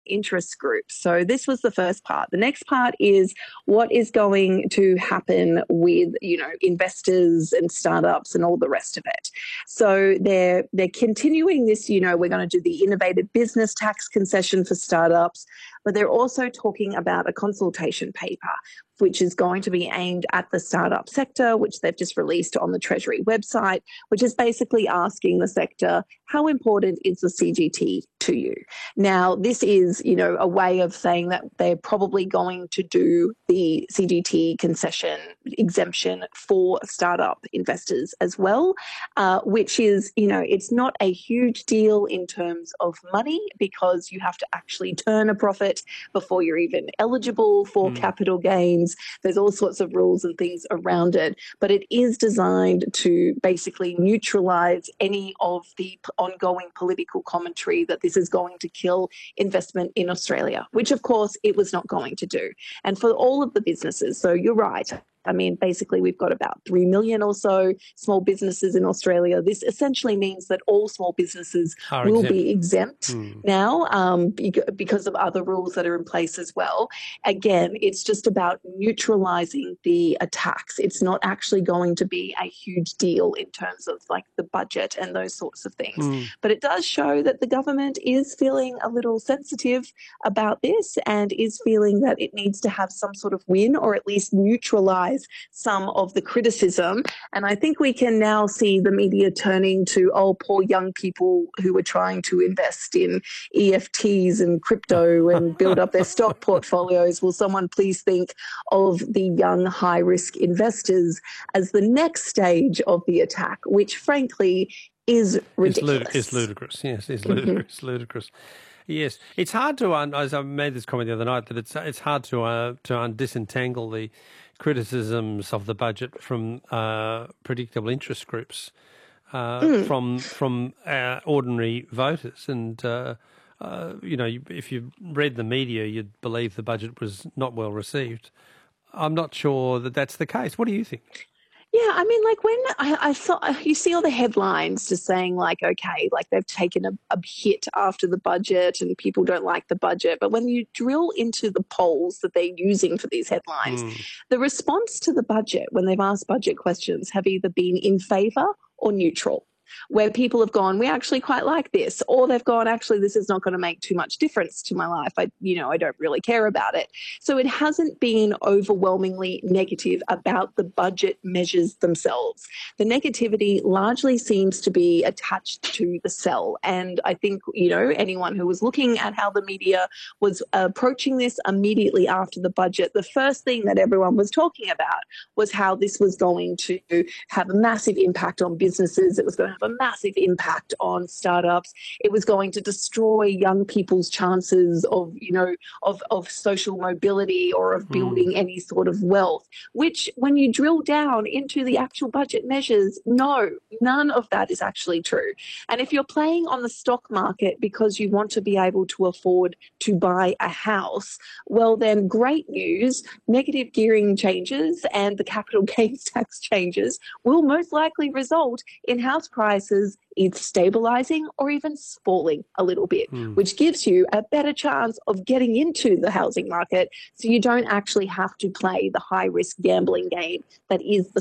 interest groups. So this was the first part. The next part is what is going to happen with, investors and startups and all the rest of it. So they're continuing this, we're going to do the innovative business tax concession for startups, but they're also talking about a consultation paper which is going to be aimed at the startup sector, which they've just released on the Treasury website, which is basically asking the sector, how important is the CGT to you? Now, this is, a way of saying that they're probably going to do the CGT concession exemption for startup investors as well, which is, it's not a huge deal in terms of money because you have to actually turn a profit before you're even eligible for capital gains. There's all sorts of rules and things around it, but it is designed to basically neutralize any of the ongoing political commentary that this is going to kill investment in Australia, which of course it was not going to do. And for all of the businesses, so you're right. I mean, basically, we've got about 3 million or so small businesses in Australia. This essentially means that all small businesses will be exempt now because of other rules that are in place as well. Again, it's just about neutralising the attacks. It's not actually going to be a huge deal in terms of like the budget and those sorts of things. But it does show that the government is feeling a little sensitive about this and is feeling that it needs to have some sort of win or at least neutralise some of the criticism. And I think we can now see the media turning to, poor young people who are trying to invest in EFTs and crypto and build up their stock portfolios. Will someone please think of the young high-risk investors as the next stage of the attack, which frankly is ridiculous. It's ludicrous. Yes, it's ludicrous. Ludicrous. Yes, it's hard to, as I made this comment the other night, that it's hard to disentangle the criticisms of the budget from predictable interest groups from ordinary voters. And if you read the media, you'd believe the budget was not well received. I'm not sure that that's the case. What do you think? Yeah, I mean, like when I saw, you see all the headlines just saying like, okay, like they've taken a hit after the budget and people don't like the budget. But when you drill into the polls that they're using for these headlines, the response to the budget when they've asked budget questions have either been in favour or neutral, where people have gone, we actually quite like this, or they've gone, actually, this is not going to make too much difference to my life. I don't really care about it. So it hasn't been overwhelmingly negative about the budget measures themselves. The negativity largely seems to be attached to the sell. And I think, anyone who was looking at how the media was approaching this immediately after the budget, the first thing that everyone was talking about was how this was going to have a massive impact on businesses. It was going to have a massive impact on startups. It was going to destroy young people's chances of social mobility or of building any sort of wealth, which when you drill down into the actual budget measures, no, none of that is actually true. And if you're playing on the stock market because you want to be able to afford to buy a house, well then great news, negative gearing changes and the capital gains tax changes will most likely result in house prices either stabilising or even falling a little bit, which gives you a better chance of getting into the housing market so you don't actually have to play the high-risk gambling game that is the